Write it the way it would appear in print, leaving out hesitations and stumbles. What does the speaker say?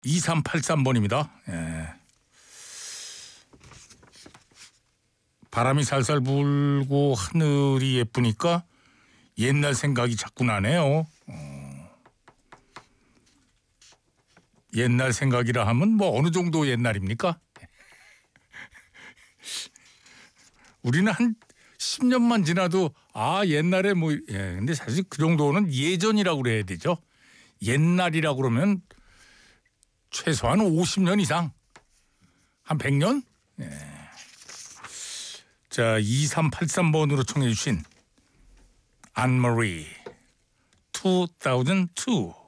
2383번입니다. 예. 바람이 살살 불고 하늘이 예쁘니까 옛날 생각이 자꾸 나네요. 옛날 생각이라 하면 뭐 어느 정도 옛날입니까? 우리는 한 10년만 지나도 옛날에 뭐 근데 사실 그 정도는 예전이라고 그래야 되죠. 옛날이라고 그러면 최소한 50년 이상, 한 100년? 자, 2383번으로 청해 주신 안마리 2002